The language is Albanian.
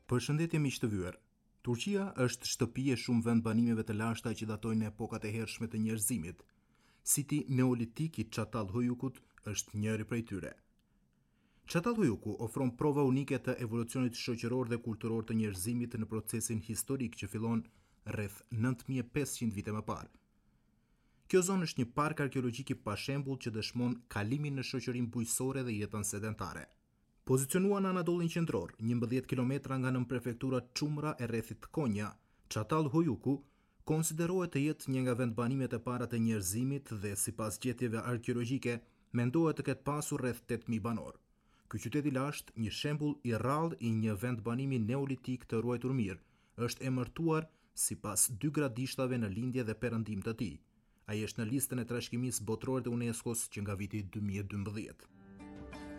Përshëndetje miq të vyer. Turqia është shtëpi e shumë vendbanimeve të lashta që datojnë në epokat e hershme të njerëzimit. Siti neolitik i Çatalhojukut është njëri prej tyre. Çatalhojuku ofron prova unike të evolucionit shoqëror dhe kulturor të njerëzimit në procesin historik që fillon rreth 9500 vite më parë. Kjo zonë është një park arkeologjik i pashembull që dëshmon kalimin në shoqërinë bujqësore dhe jetën sedentare. Pozicionuar në Anadollin qendror, 11 kilometra nga nënprefektura Çumra e rrethit Konja, Çatalhojuku konsiderohet të jetë një nga vendbanimet e para të njerëzimit dhe sipas gjetjeve arkeologjike, mendohet të ketë pasur rreth 8000 banor. Ky qytet i lashtë, një shembull i rrallë i një vendbanimi neolitik të ruajtur mirë, është emërtuar sipas dy gradishtave në lindje dhe perëndim të tij. Ai është në listën e trashëgimisë botërore të UNESCO-s që nga viti 2012.